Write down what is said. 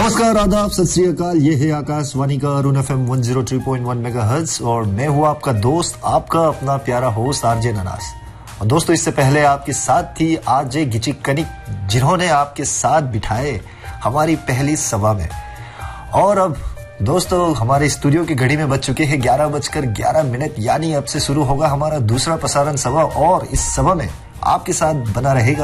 नमस्कार, आदाब, सत श्री अकाल। ये है आकाशवाणी का अरुण FM 103.1 मेगाहर्ट्ज और मैं हूँ आपका दोस्त, आपका अपना प्यारा होस्ट आरजे ननास। और दोस्तों, इससे पहले आपके साथ थी आरजे गिचिक कनिक, जिन्होंने आपके साथ बिठाए हमारी पहली सभा में। और अब दोस्तों, हमारे स्टूडियो की घड़ी में बज चुके हैं 11:11, यानी अब से शुरू होगा हमारा दूसरा प्रसारण सभा। और इस सभा में आपके साथ बना रहेगा